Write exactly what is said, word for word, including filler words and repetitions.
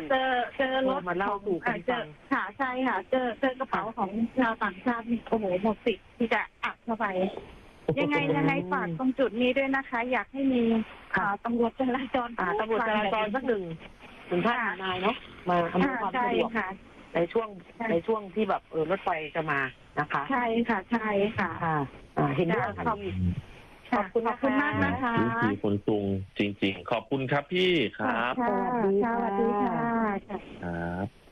เจอเจอรถมาเล่าสู่กันเจฟัอง ค่ะใช่ค่ะเจอเจอกระเป๋าของชาวต่างชาตินี่โอ้โหหมดสิทธิ์ที่จะอัดเข้าไปยังไงยังไงฝากตรงจุดนี้ด้วยนะคะ อยากให้มีตำรวจจราจรตำรวจจราจรสักหนึ่งถึงท่านนายเนาะมาอำนวยความสะดวกในช่วงในช่วงที่แบบเออรถไฟจะมานะคะใช่ค่ะใช่ค่ะเห็นด้วยค่ะพี่ขอบคุณขอบคุณมากนะคะวิธีคนตรงจริงๆขอบคุณครับพี่ครับสวัสดีค่ะครับ